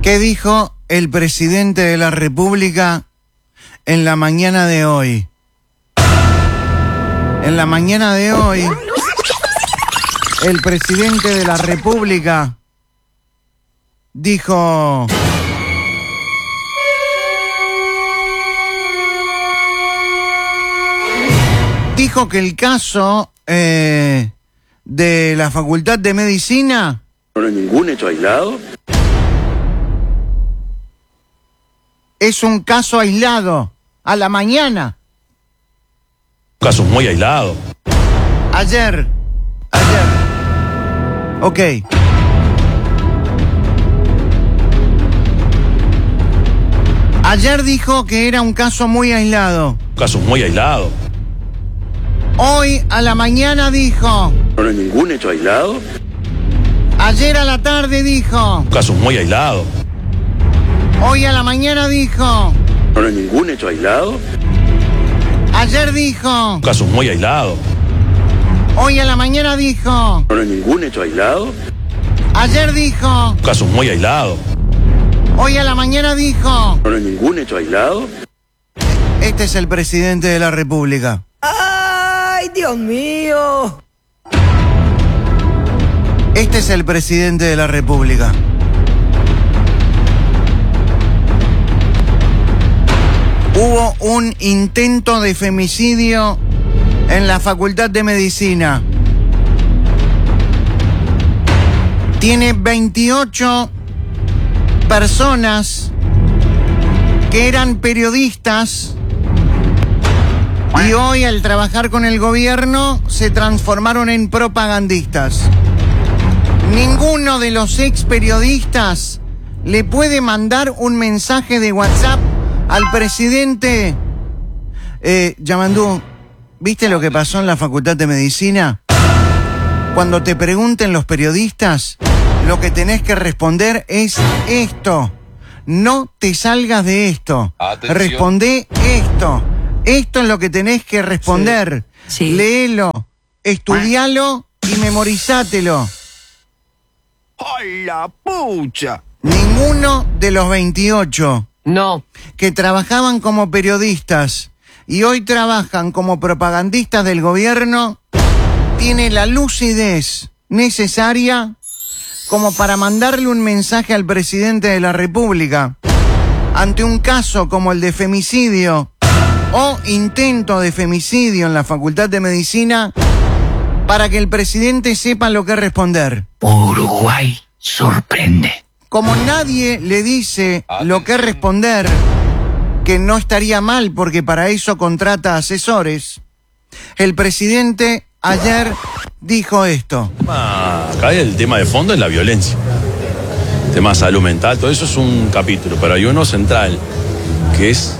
¿Qué dijo el presidente de la República en la mañana de hoy? En la mañana de hoy, el presidente de la República dijo... Dijo que el caso de la Facultad de Medicina... ¿No hay ningún hecho aislado? Es un caso aislado, a la mañana. Casos muy aislados. Ayer. Ok. Ayer dijo que era un caso muy aislado. Casos muy aislados. Hoy a la mañana dijo... ¿No hay ningún hecho aislado? Ayer a la tarde dijo... Casos muy aislados. Hoy a la mañana dijo... ¿No hay ningún hecho aislado? Ayer dijo... Casos muy aislados. Hoy a la mañana dijo... ¿No hay ningún hecho aislado? Ayer dijo... Casos muy aislados. Hoy a la mañana dijo... ¿No hay ningún hecho aislado? Este es el presidente de la República. ¡Ay, Dios mío! Este es el presidente de la República. Hubo un intento de femicidio en la Facultad de Medicina. Tiene 28 personas que eran periodistas y hoy, al trabajar con el gobierno, se transformaron en propagandistas. Ninguno de los ex periodistas le puede mandar un mensaje de WhatsApp al presidente. Yamandú, ¿viste lo que pasó en la Facultad de Medicina? Cuando te pregunten los periodistas, lo que tenés que responder es esto. No te salgas de esto. Atención. Respondé esto. Esto es lo que tenés que responder. Sí. Sí. Léelo, estudialo y memorizátelo. ¡Ay, la pucha! Ninguno de los 28 No. que trabajaban como periodistas y hoy trabajan como propagandistas del gobierno tiene la lucidez necesaria como para mandarle un mensaje al presidente de la República ante un caso como el de femicidio o intento de femicidio en la Facultad de Medicina, para que el presidente sepa lo que responder. Uruguay sorprende. Como nadie le dice lo que responder, que no estaría mal porque para eso contrata asesores, el presidente ayer dijo esto. Acá el tema de fondo es la violencia. El tema de salud mental, todo eso es un capítulo, pero hay uno central, que es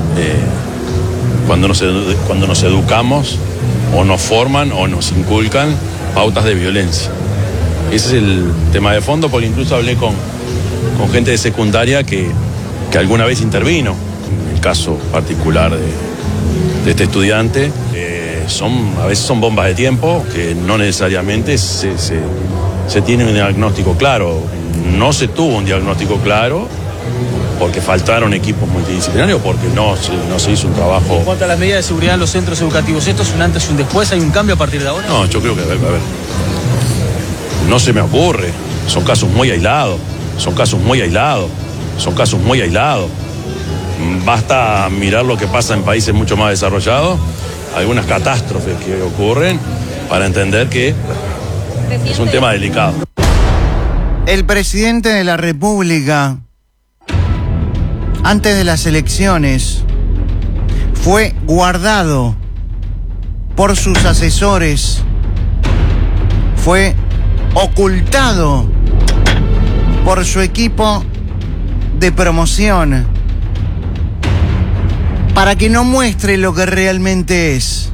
cuando nos educamos o nos forman o nos inculcan pautas de violencia. Ese es el tema de fondo, porque incluso hablé con gente de secundaria que alguna vez intervino. En el caso particular de este estudiante, a veces son bombas de tiempo que no necesariamente se tiene un diagnóstico claro. No se tuvo un diagnóstico claro porque faltaron equipos multidisciplinarios, porque no se hizo un trabajo. En cuanto a las medidas de seguridad en los centros educativos, ¿esto es un antes y un después? ¿Hay un cambio a partir de ahora? No, yo creo que, a ver, no se me ocurre. Son casos muy aislados. Basta mirar lo que pasa en países mucho más desarrollados, algunas catástrofes que ocurren, para entender que es un tema delicado. El presidente de la República, antes de las elecciones, fue guardado por sus asesores, fue ocultado por su equipo de promoción para que no muestre lo que realmente es.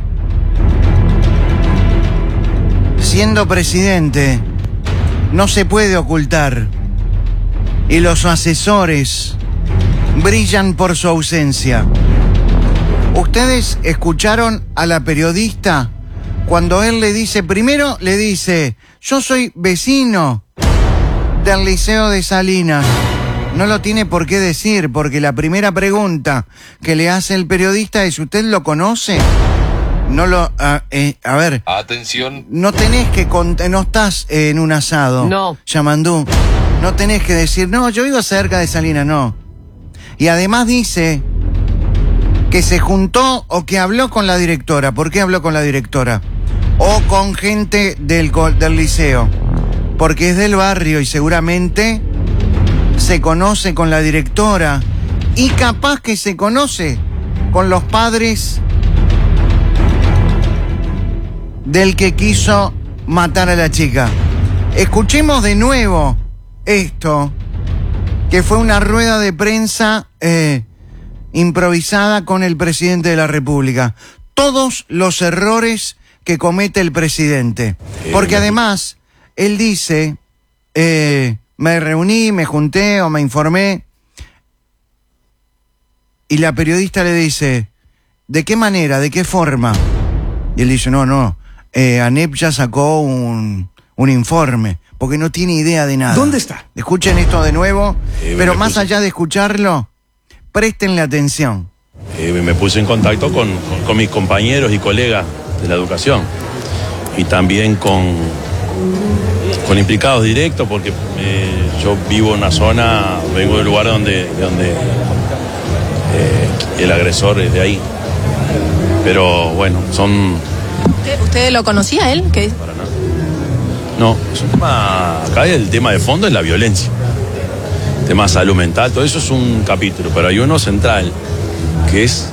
Siendo presidente, no se puede ocultar, y los asesores brillan por su ausencia. ¿Ustedes escucharon a la periodista cuando él le dice, primero le dice, yo soy vecino del Liceo de Salinas, No lo tiene por qué decir, porque la primera pregunta que le hace el periodista es: ¿usted lo conoce? No lo... a ver... Atención. No tenés que... no estás en un asado. No. Yamandú. No tenés que decir, no, yo vivo cerca de Salinas, no. Y además dice que se juntó o que habló con la directora. ¿Por qué habló con la directora? O con gente del liceo. Porque es del barrio y seguramente se conoce con la directora. Y capaz que se conoce con los padres del que quiso matar a la chica. Escuchemos de nuevo esto, que fue una rueda de prensa improvisada con el presidente de la República. Todos los errores que comete el presidente. Porque además, él dice, me reuní, me junté o me informé, y la periodista le dice, ¿de qué manera, de qué forma? Y él dice, no, ANEP ya sacó un informe, porque no tiene idea de nada. ¿Dónde está? Escuchen esto de nuevo, pero más allá de escucharlo, préstenle atención. Me puse en contacto con mis compañeros y colegas de la educación, y también con implicados directos, porque yo vivo en una zona, vengo de un lugar donde el agresor es de ahí. Pero bueno, son... ¿Usted lo conocía él? ¿Qué? Para nada. No, es un tema... Acá el tema de fondo es la violencia. El tema de salud mental, todo eso es un capítulo, pero hay uno central, que es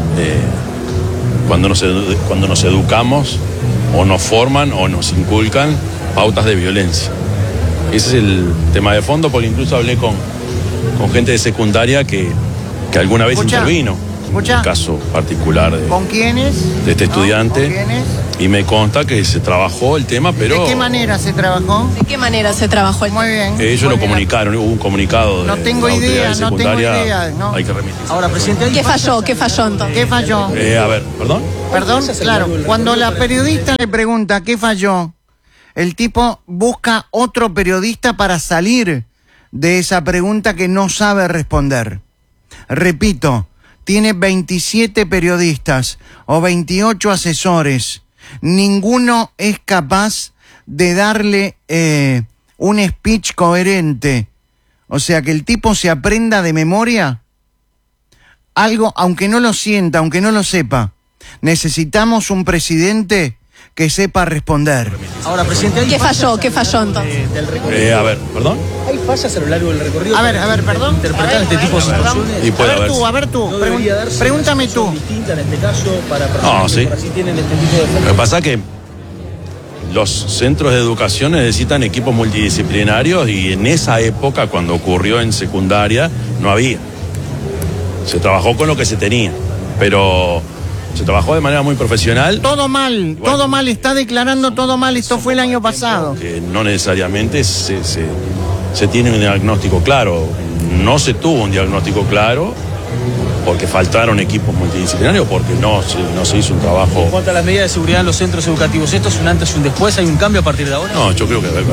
cuando nos educamos, o nos forman, o nos inculcan pautas de violencia. Ese es el tema de fondo, porque incluso hablé con gente de secundaria que alguna vez intervino. Un caso particular de... ¿Con quiénes? De este estudiante. ¿Con quiénes? Y me consta que se trabajó el tema, pero... ¿De qué manera se trabajó? ¿De qué manera se trabajó el tema? Muy bien. Ellos lo comunicaron, hubo un comunicado de... No tengo idea, no tengo idea. No. Hay que remitir. Ahora, presidente, ¿Qué falló? ¿Qué falló entonces? ¿Qué falló? A ver, ¿perdón? Perdón, claro. Cuando la periodista le pregunta qué falló, el tipo busca otro periodista para salir de esa pregunta que no sabe responder. Repito, tiene 27 periodistas o 28 asesores. Ninguno es capaz de darle un speech coherente. O sea, que el tipo se aprenda de memoria algo, aunque no lo sienta, aunque no lo sepa. Necesitamos un presidente que sepa responder. Ahora, presidente, ¿Qué falló? ¿Qué falló entonces? A ver, ¿perdón? ¿Hay fallas a lo largo del recorrido? A ver, perdón. Interpretar este tipo de situaciones. Y puede haber. A ver tú. ¿No debería darse Pregúntame una sanción tú. distinta en este caso para personas sí. que por así tienen este tipo de... Lo que pasa es que los centros de educación necesitan equipos multidisciplinarios, y en esa época, cuando ocurrió en secundaria, no había. Se trabajó con lo que se tenía, pero se trabajó de manera muy profesional. Todo mal, todo mal, está declarando todo mal. Esto fue el año pasado. Que no necesariamente se tiene un diagnóstico claro. No se tuvo un diagnóstico claro porque faltaron equipos multidisciplinarios, porque no se hizo un trabajo. En cuanto a las medidas de seguridad en los centros educativos, ¿esto es un antes y un después? ¿Hay un cambio a partir de ahora? No, yo creo que, a ver,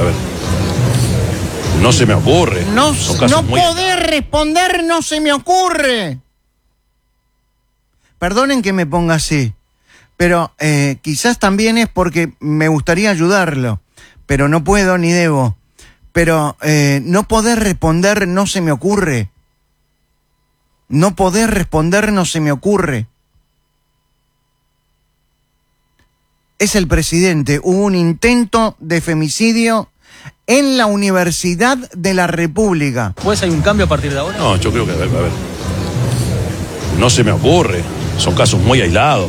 no se me ocurre. No muy... poder responder, no se me ocurre. Perdonen que me ponga así, pero quizás también es porque me gustaría ayudarlo, pero no puedo ni debo. Pero no poder responder no se me ocurre. No poder responder no se me ocurre. Es el presidente. Hubo un intento de femicidio en la Universidad de la República. ¿Pues hay un cambio a partir de ahora? No, yo creo que, a ver, no se me ocurre. Son casos muy aislados.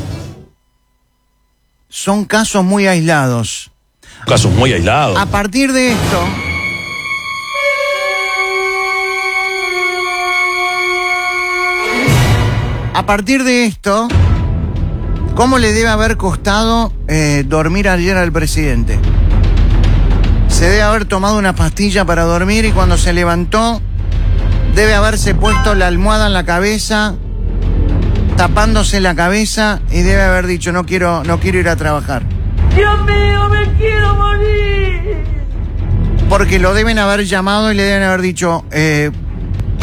Son casos muy aislados. Casos muy aislados. A partir de esto... A partir de esto, ¿cómo le debe haber costado dormir ayer al presidente? Se debe haber tomado una pastilla para dormir y cuando se levantó debe haberse puesto la almohada en la cabeza, tapándose la cabeza, y debe haber dicho no quiero ir a trabajar. Dios mío, me quiero morir. Porque lo deben haber llamado y le deben haber dicho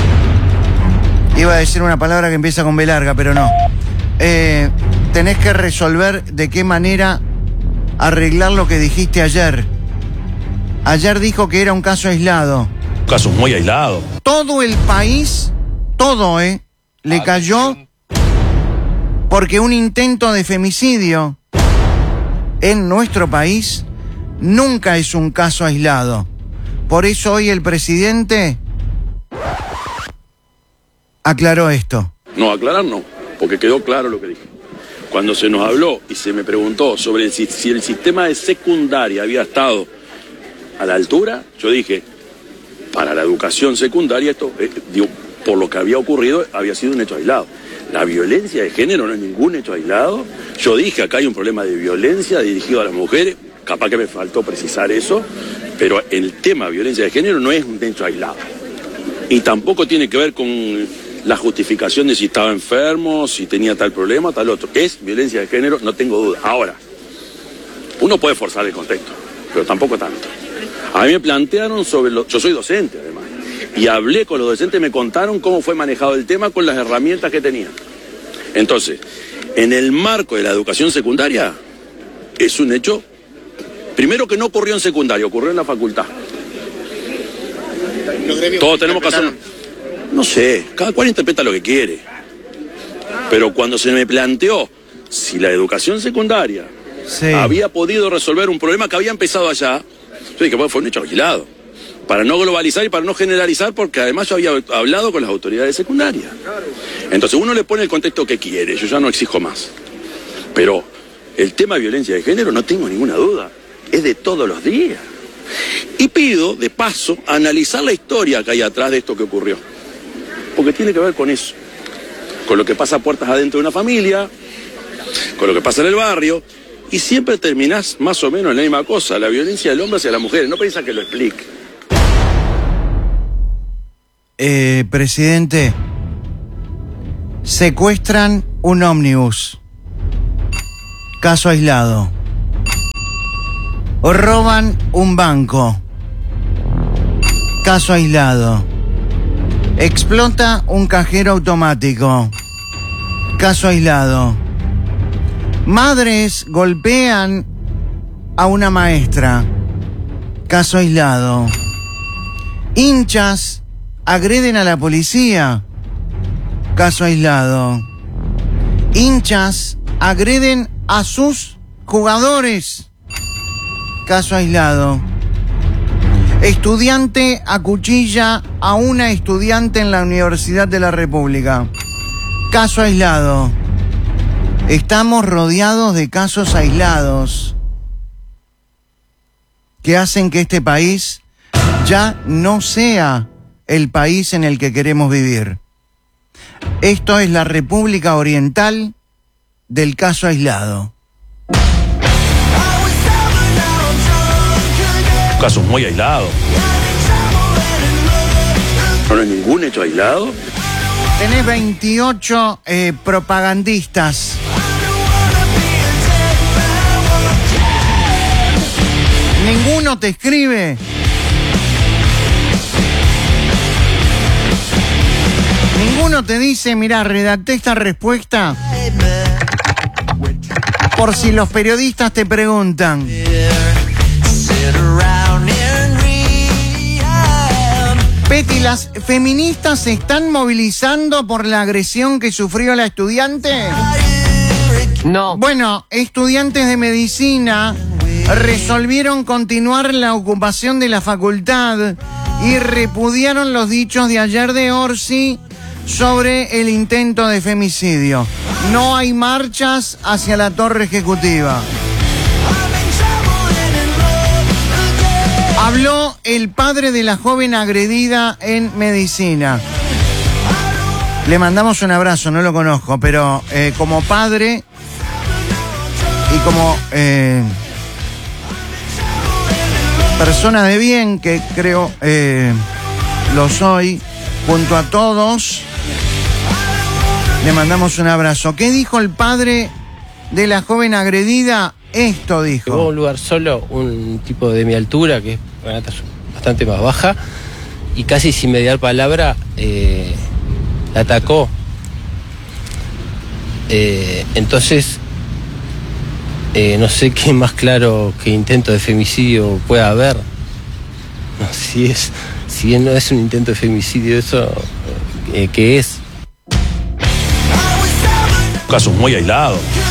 Iba a decir una palabra que empieza con B larga, pero no. Tenés que resolver de qué manera arreglar lo que dijiste ayer. Ayer dijo que era un caso aislado. Un caso muy aislado. Todo el país, todo, le cayó porque un intento de femicidio en nuestro país nunca es un caso aislado. Por eso hoy el presidente aclaró esto. No, aclarar no, porque quedó claro lo que dije. Cuando se nos habló y se me preguntó sobre si el sistema de secundaria había estado a la altura, yo dije, para la educación secundaria, esto, por lo que había ocurrido, había sido un hecho aislado. La violencia de género no es ningún hecho aislado. Yo dije, acá hay un problema de violencia dirigido a las mujeres, capaz que me faltó precisar eso, pero el tema de violencia de género no es un hecho aislado. Y tampoco tiene que ver con la justificación de si estaba enfermo, si tenía tal problema, tal otro. Es violencia de género, no tengo duda. Ahora, uno puede forzar el contexto, pero tampoco tanto. A mí me plantearon sobre yo soy docente además, y hablé con los docentes, me contaron cómo fue manejado el tema con las herramientas que tenían. Entonces, en el marco de la educación secundaria, es un hecho, primero que no ocurrió en secundaria, ocurrió en la facultad. Todos tenemos que hacer... No sé, cada cual interpreta lo que quiere. Pero cuando se me planteó si la educación secundaria había podido resolver un problema que había empezado allá, yo dije, bueno, fue un hecho aislado. Para no globalizar y para no generalizar, porque además yo había hablado con las autoridades secundarias. Entonces uno le pone el contexto que quiere, yo ya no exijo más. Pero el tema de violencia de género, no tengo ninguna duda, es de todos los días. Y pido, de paso, analizar la historia que hay atrás de esto que ocurrió. Porque tiene que ver con eso. Con lo que pasa a puertas adentro de una familia, con lo que pasa en el barrio, y siempre terminás más o menos en la misma cosa, la violencia del hombre hacia las mujeres. No piensa que lo explique. Presidente, secuestran un ómnibus. Caso aislado. Roban un banco. Caso aislado. Explota un cajero automático. Caso aislado. Madres golpean a una maestra. Caso aislado. Hinchas agreden a la policía. Caso aislado. Hinchas agreden a sus jugadores. Caso aislado. Estudiante acuchilla a una estudiante en la Universidad de la República. Caso aislado. Estamos rodeados de casos aislados que hacen que este país ya no sea el país en el que queremos vivir. Esto es la República Oriental del caso aislado. Casos muy aislados. No es ningún hecho aislado. Tenés 28 propagandistas. Ninguno te escribe. Ninguno te dice, mirá, redacté esta respuesta por si los periodistas te preguntan. Peti, ¿las feministas se están movilizando por la agresión que sufrió la estudiante? No. Bueno, estudiantes de medicina resolvieron continuar la ocupación de la facultad y repudiaron los dichos de ayer de Orsi sobre el intento de femicidio. No hay marchas hacia la torre ejecutiva. Habló el padre de la joven agredida en medicina. Le mandamos un abrazo, no lo conozco, pero como padre y como persona de bien, que creo lo soy, junto a todos, le mandamos un abrazo. ¿Qué dijo el padre de la joven agredida? Esto dijo. Llegó a un lugar solo, un tipo de mi altura, que es bastante más baja, y casi sin mediar palabra la atacó. Entonces, no sé qué más claro que intento de femicidio pueda haber. No, si no es un intento de femicidio, eso, ¿qué es? Casos muy aislados.